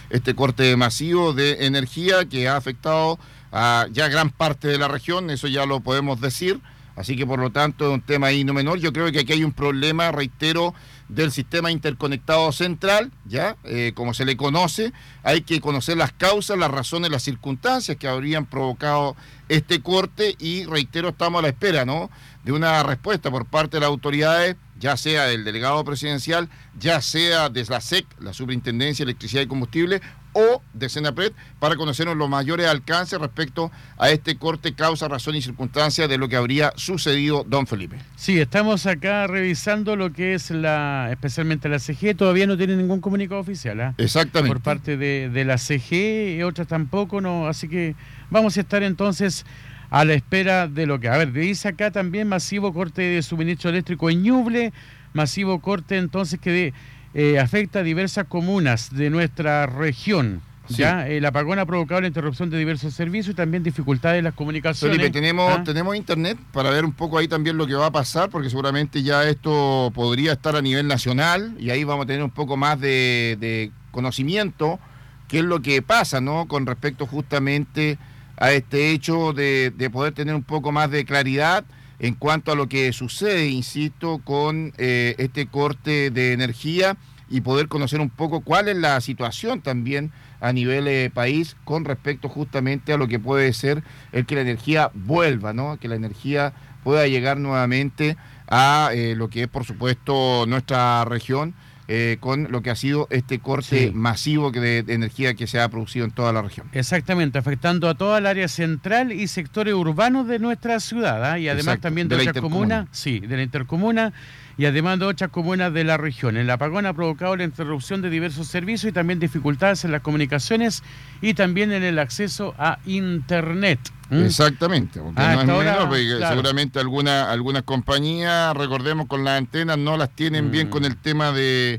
este corte masivo de energía que ha afectado a ya gran parte de la región, eso ya lo podemos decir. Así que por lo tanto es un tema ahí no menor. Yo creo que aquí hay un problema, reitero, del sistema interconectado central, ya como se le conoce. Hay que conocer las causas, las razones, las circunstancias que habrían provocado este corte y reitero, estamos a la espera, ¿no?, de una respuesta por parte de las autoridades, ya sea del delegado presidencial, ya sea de la SEC, la Superintendencia de Electricidad y Combustible, o de Senapred, para conocernos los mayores alcances respecto a este corte, causa, razón y circunstancia de lo que habría sucedido, don Felipe. Sí, estamos acá revisando lo que es especialmente la CGE, todavía no tiene ningún comunicado oficial, ¿eh? Exactamente. Por parte de la CGE, y otras tampoco, no, así que vamos a estar entonces a la espera de lo que... A ver, dice acá también masivo corte de suministro eléctrico en Ñuble, masivo corte entonces que afecta a diversas comunas de nuestra región. Sí. Ya el apagón ha provocado la interrupción de diversos servicios y también dificultades en las comunicaciones. Felipe, tenemos internet para ver un poco ahí también lo que va a pasar, porque seguramente ya esto podría estar a nivel nacional y ahí vamos a tener un poco más de conocimiento, qué es lo que pasa, ¿no?, con respecto justamente a este hecho de poder tener un poco más de claridad en cuanto a lo que sucede, insisto, con este corte de energía y poder conocer un poco cuál es la situación también a nivel país con respecto justamente a lo que puede ser el que la energía vuelva, ¿no?, que la energía pueda llegar nuevamente a lo que es, por supuesto, nuestra región, con lo que ha sido este corte masivo de energía que se ha producido en toda la región. Exactamente, afectando a toda el área central y sectores urbanos de nuestra ciudad, ¿eh? Y además también de otras comunas, de la intercomuna, y además de otras comunas de la región. El apagón ha provocado la interrupción de diversos servicios y también dificultades en las comunicaciones y también en el acceso a Internet. Exactamente, porque no es menor, porque seguramente algunas compañías, recordemos, con las antenas no las tienen bien con el tema de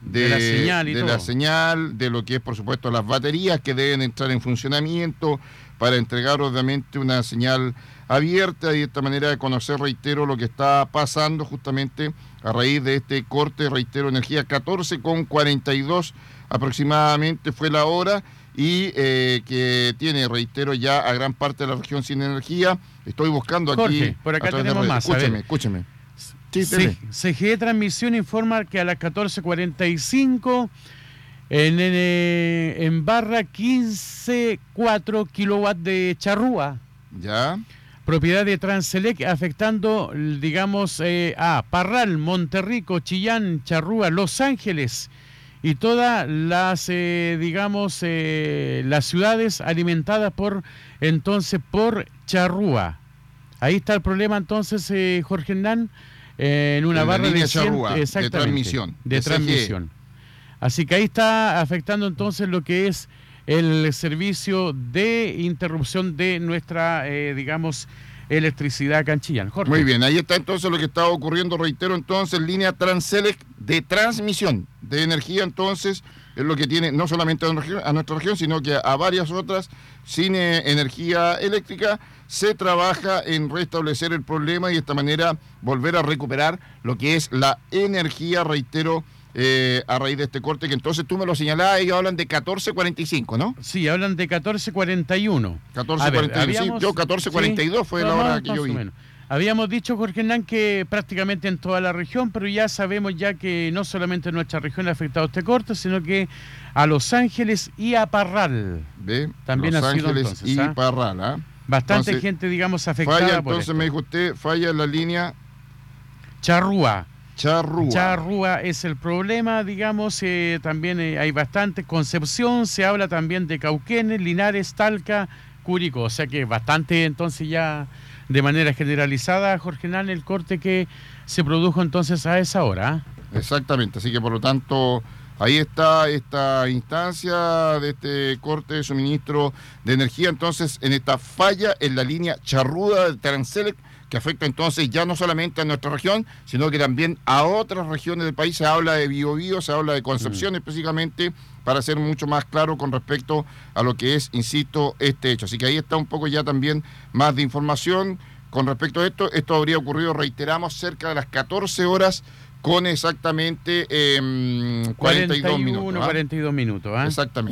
la señal, de lo que es, por supuesto, las baterías que deben entrar en funcionamiento para entregar obviamente una señal abierta y de esta manera de conocer, reitero, lo que está pasando justamente a raíz de este corte, reitero, energía 14:42 aproximadamente fue la hora y que tiene, reitero, ya a gran parte de la región sin energía. Estoy buscando aquí... Jorge, por acá tenemos más. Escúcheme. Sí, CGE Transmisión informa que a las 14:45 en barra 15.4 kilowatts de charrúa. Ya. Propiedad de Transelec, afectando, digamos, a Parral, Monterrico, Chillán, Charrúa, Los Ángeles y todas las, las ciudades alimentadas por Charrúa. Ahí está el problema entonces, Jorge Hernán, en una barra de Charrúa, de transmisión. De transmisión. Así que ahí está afectando entonces lo que es el servicio de interrupción de nuestra, electricidad acá en Chillán. Jorge. Muy bien, ahí está entonces lo que está ocurriendo, reitero, entonces, línea Transelec de transmisión de energía, entonces, es lo que tiene no solamente a nuestra región, sino que a varias otras sin energía eléctrica. Se trabaja en restablecer el problema y de esta manera volver a recuperar lo que es la energía, reitero, a raíz de este corte, que entonces tú me lo señalabas, ellos hablan de 14:45, ¿no? Sí, hablan de 14:41. 14:41, sí, yo 14:42 fue la hora que yo vi. Habíamos dicho, Jorge Hernán, que prácticamente en toda la región, pero ya sabemos ya que no solamente en nuestra región ha afectado este corte, sino que a Los Ángeles y a Parral. También Los ha sido Ángeles entonces, y Parral, ¿ah? Bastante gente, digamos, afectada falla, por entonces esto. Me dijo usted, falla en la línea Charrúa. Charrúa es el problema, digamos, también hay bastante. Concepción, se habla también de Cauquenes, Linares, Talca, Curicó, o sea que bastante entonces ya de manera generalizada, Jorge Hernán, el corte que se produjo entonces a esa hora. Exactamente, así que por lo tanto ahí está esta instancia de este corte de suministro de energía, entonces en esta falla en la línea Charrúa de Transelec, que afecta entonces ya no solamente a nuestra región, sino que también a otras regiones del país. Se habla de Biobío, se habla de Concepción específicamente, para ser mucho más claro con respecto a lo que es, insisto, este hecho. Así que ahí está un poco ya también más de información con respecto a esto. Esto habría ocurrido, reiteramos, cerca de las 14 horas con exactamente 42 minutos. 42 minutos. Exactamente.